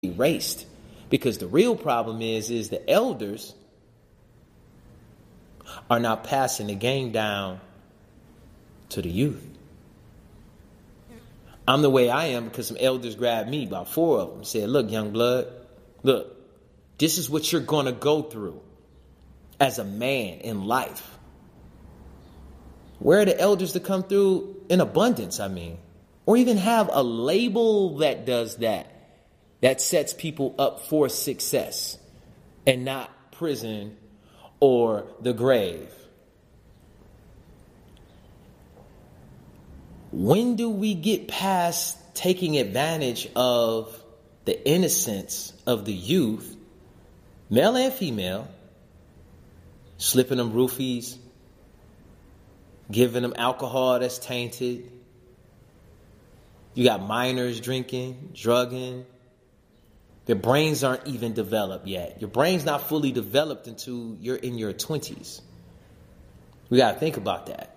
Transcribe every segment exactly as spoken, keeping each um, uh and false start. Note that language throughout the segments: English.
erased. Because the real problem is, is the elders are not passing the game down to the youth. I'm the way I am because some elders grabbed me, about four of them, and said, look, young blood, look, this is what you're going to go through as a man in life. Where are the elders to come through in abundance, I mean, or even have a label that does that, that sets people up for success and not prison or the grave. When do we get past taking advantage of the innocence of the youth, male and female, slipping them roofies, giving them alcohol that's tainted? You got minors drinking, drugging. Their brains aren't even developed yet. Your brain's not fully developed until you're in your twenties. We got to think about that.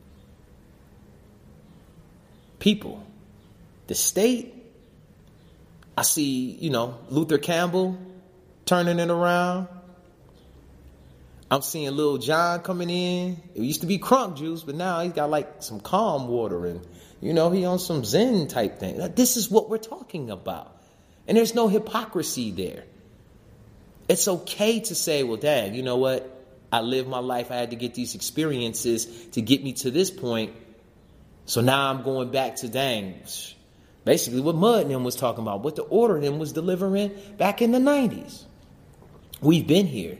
People, the state, I see, you know, Luther Campbell turning it around. I'm seeing Lil Jon coming in. It used to be crunk juice, but now he's got like some calm water and, you know, he on some Zen type thing. This is what we're talking about. And there's no hypocrisy there. It's okay to say, well, dang, you know what? I lived my life. I had to get these experiences to get me to this point. So now I'm going back to, dang, basically what Mud and them was talking about, what the order them was delivering back in the nineties. We've been here.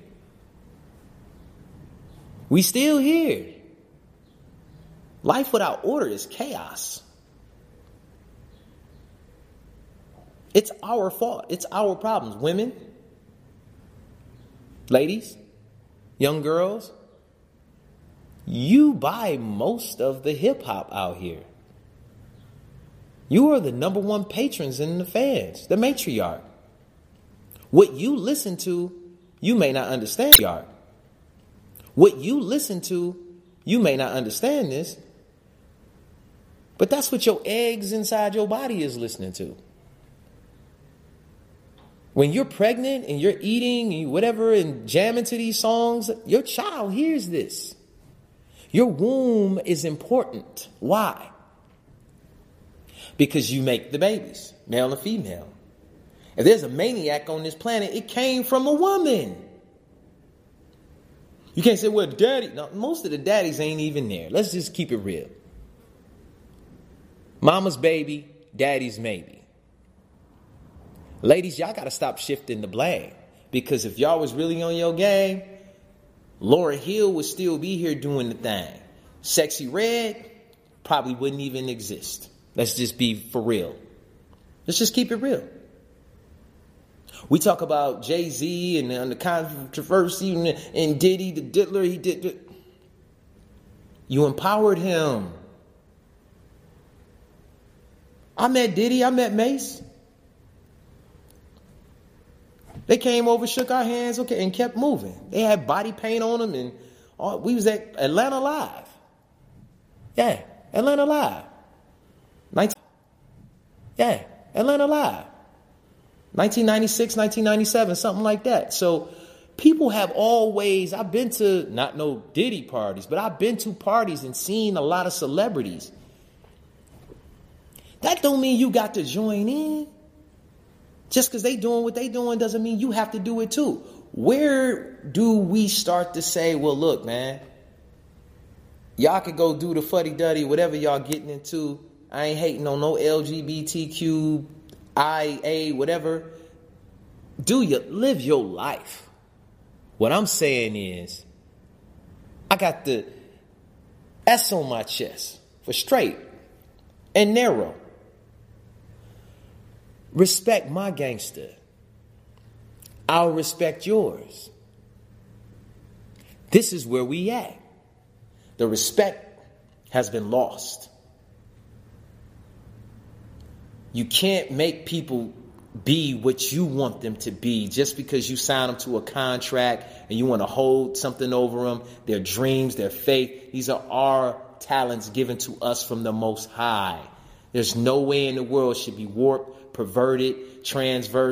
We still here. Life without order is chaos. It's our fault. It's our problems. Women, ladies, young girls, you buy most of the hip hop out here. You are the number one patrons and the fans, the matriarch. What you listen to, you may not understand. What you listen to, you may not understand this, but that's what your eggs inside your body is listening to. When you're pregnant and you're eating and whatever and jamming to these songs, your child hears this. Your womb is important. Why? Because you make the babies, male and female. If there's a maniac on this planet, it came from a woman. You can't say, well, daddy. No, most of the daddies ain't even there. Let's just keep it real. Mama's baby, daddy's maybe. Ladies, y'all got to stop shifting the blame. Because if y'all was really on your game, Lauryn Hill would still be here doing the thing. Sexy Red probably wouldn't even exist. Let's just be for real. Let's just keep it real. We talk about Jay-Z and, and the controversy and, and Diddy, the diddler, he did. The, you empowered him. I met Diddy, I met Mace. They came over, shook our hands, okay, and kept moving. They had body paint on them, and all, we was at Atlanta Live. Yeah, Atlanta Live. nineteen Yeah, Atlanta Live. nineteen ninety-six, nineteen ninety-seven, something like that. So people have always, I've been to, not no Diddy parties, but I've been to parties and seen a lot of celebrities. That don't mean you got to join in. Just because they doing what they doing doesn't mean you have to do it too. Where do we start to say, well, look, man, y'all could go do the fuddy-duddy, whatever y'all getting into. I ain't hating on no L G B T Q, I A, whatever. Do you live your life? What I'm saying is, I got the S on my chest for straight and narrow. Respect my gangster. I'll respect yours. This is where we at. The respect has been lost. You can't make people be what you want them to be just because you sign them to a contract and you want to hold something over them, their dreams, their faith. These are our talents given to us from the Most High. There's no way in the world should be warped, perverted, transverse.